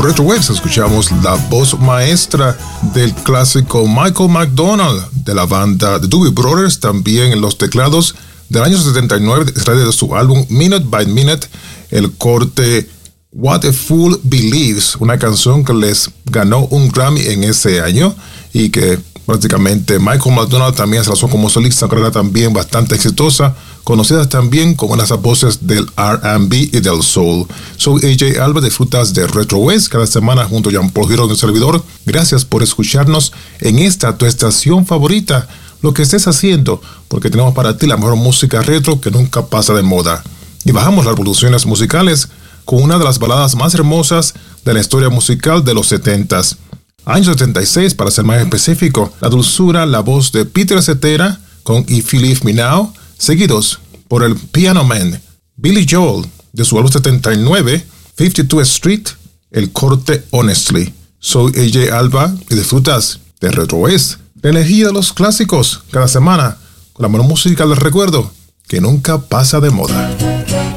Retro Waves escuchamos la voz maestra del clásico Michael McDonald de la banda The Doobie Brothers, también en los teclados del año 79, extraído de su álbum Minute by Minute, el corte What a Fool Believes, una canción que les ganó un Grammy en ese año y que prácticamente Michael McDonald también se lanzó como solista, una carrera también bastante exitosa, conocidas también como las voces del R&B y del soul. Soy AJ Alba, disfrutas de Retro Waves cada semana junto a Jean Paul Giro, un servidor. Gracias por escucharnos en esta tu estación favorita, lo que estés haciendo, porque tenemos para ti la mejor música retro que nunca pasa de moda. Y bajamos las revoluciones musicales con una de las baladas más hermosas de la historia musical de los 70s. Año 76, para ser más específico, la dulzura, la voz de Peter Cetera con If You Leave Me Now, seguidos por el Piano Man Billy Joel de su álbum 79, 52th Street, el corte Honestly. Soy AJ Alba y disfrutas de Retro Waves, la energía de los clásicos, cada semana con la mejor música del recuerdo que nunca pasa de moda.